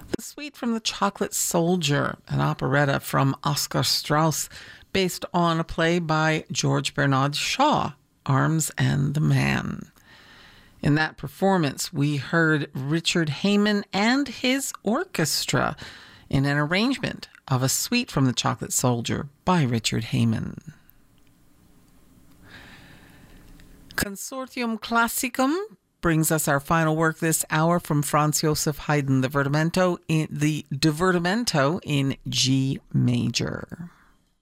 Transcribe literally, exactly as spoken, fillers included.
The Suite from the Chocolate Soldier, an operetta from Oscar Strauss based on a play by George Bernard Shaw, Arms and the Man. In that performance, we heard Richard Heyman and his orchestra in an arrangement of A Suite from the Chocolate Soldier by Richard Heyman. Consortium Classicum brings us our final work this hour from Franz Joseph Haydn, the Divertimento in, the Divertimento in G major.